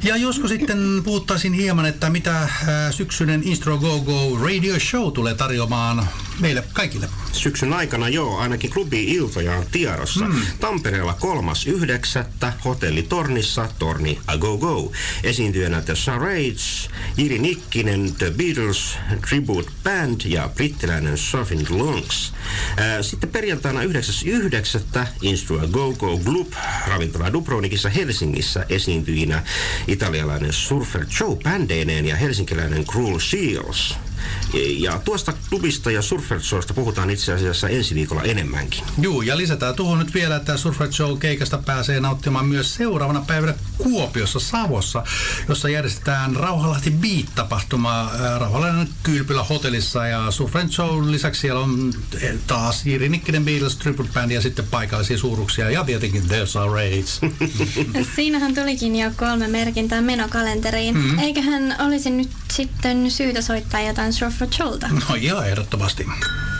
Ja josko sitten puhuttaisiin hieman, että mitä syksyinen Instro Go Go Radio Show tulee tarjoamaan meille kaikille. Syksyn aikana ainakin klubi-iltoja on tiedossa. Tampereella 3.9. Hotelli Tornissa, Torni A Go Go. Esiintyjänä The Charades, Jiri Nikkinen, The Beatles, Tribute Band ja brittiläinen Surfing Lungs. Sitten perjantaina 9.9. Instro A Go Go Club, ravintola Dubrovnikissa Helsingissä esiintyjinä italialainen Surfer Joe bändeineen ja helsinkiläinen Cruel Seals. Ja tuosta klubista ja Surfer Showsta puhutaan itse asiassa ensi viikolla enemmänkin. Joo, ja lisätään tuohon nyt vielä, että Surfer Show keikasta pääsee nauttimaan myös seuraavana päivänä Kuopiossa, Savossa, jossa järjestetään Rauhalahti Beat-tapahtuma Rauhalainen Kylpylä hotellissa. Ja Surfer Show lisäksi siellä on taas Jiri Nikkinen, Beatles, Tribute Band ja sitten paikallisia suuruksia ja tietenkin The Charades. Siinähän tulikin jo 3 merkintää menokalenteriin. Eiköhän olisi nyt sitten syytä soittaa jotain Surfer Showlta? No ihan ehdottomasti.